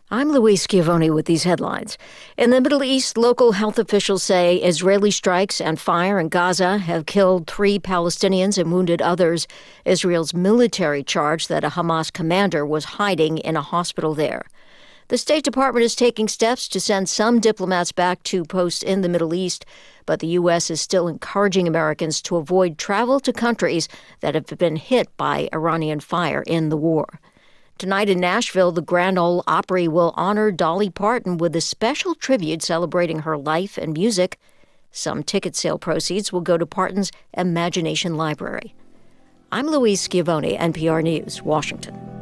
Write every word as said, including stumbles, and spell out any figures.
I'm Louise Schiavone with these headlines. In the Middle East, local health officials say Israeli strikes and fire in Gaza have killed three Palestinians and wounded others. Israel's military charged that a Hamas commander was hiding in a hospital there. The State Department is taking steps to send some diplomats back to posts in the Middle East, but the U S is still encouraging Americans to avoid travel to countries that have been hit by Iranian fire in the war. Tonight in Nashville, the Grand Ole Opry will honor Dolly Parton with a special tribute celebrating her life and music. Some ticket sale proceeds will go to Parton's Imagination Library. I'm Louise Schiavone, N P R News, Washington.